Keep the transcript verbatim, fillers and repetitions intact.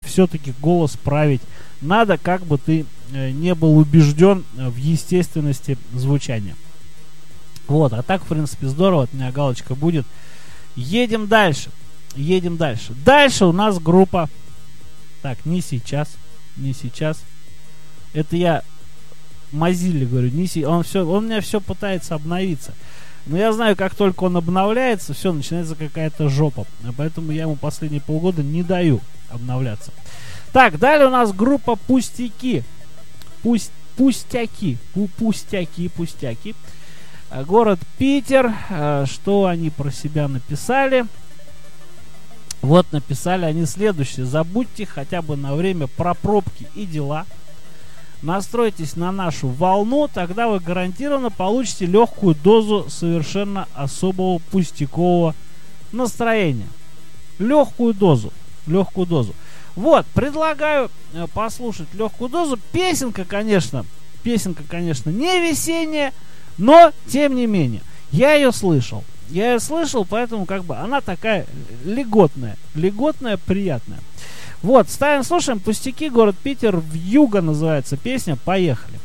все-таки голос править надо, как бы ты э, не был убежден в естественности звучания. Вот, а так, в принципе, здорово, от меня галочка будет. Едем дальше. Едем дальше. Дальше у нас группа... Так, не сейчас. Не сейчас. Это я Mozilla говорю. Не си... он, все... он у меня все пытается обновиться. Но я знаю, как только он обновляется, все, начинается какая-то жопа. Поэтому я ему последние полгода не даю обновляться. Так, далее у нас группа Пустяки. Пусть... Пустяки. Пу Пустяки, пустяки. Город Питер. Что они про себя написали? Вот написали они следующее. Забудьте хотя бы на время про пробки и дела. Настройтесь на нашу волну, тогда вы гарантированно получите легкую дозу совершенно особого пустякового настроения. Легкую дозу. Легкую дозу. Вот, предлагаю послушать легкую дозу. Песенка, конечно, песенка, конечно, не весенняя, но, тем не менее, я ее слышал. Я ее слышал, поэтому как бы она такая льготная. Льготная, приятная. Вот, ставим, слушаем. Пустяки, город Питер, вьюга называется песня. Поехали.